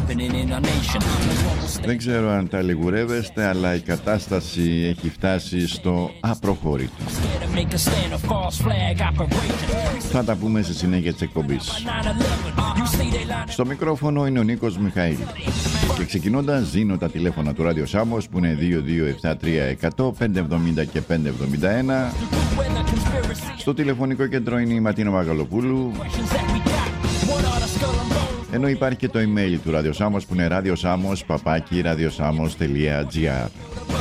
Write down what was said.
Δεν ξέρω αν τα λιγουρεύεστε, αλλά η κατάσταση έχει φτάσει στο απροχώρητο. Θα τα πούμε στη συνέχεια της εκπομπής. Στο μικρόφωνο είναι ο Νίκος Μιχαήλ. Και ξεκινώντας δίνω τα τηλέφωνα του Ράδιο Σάμος που είναι 2273 570 και 571. Στο τηλεφωνικό κέντρο είναι η Ματίνα Μαγαλοπούλου. Ενώ υπάρχει και το email του Ράδιο Σάμος που είναι radiosamos@radiosamos.gr.